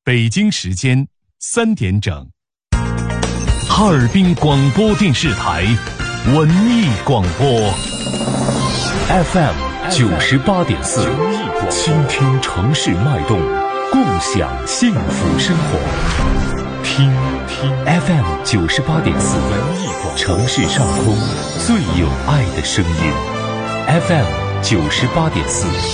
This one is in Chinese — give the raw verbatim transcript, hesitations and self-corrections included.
北京时间三点整，哈尔滨广播电视台文艺广播 F M 九十八点四，倾听城市脉动，共享幸福生活。听听 F M 九十八点四，文艺广城市上空最有爱的声音。F M 九十八点四，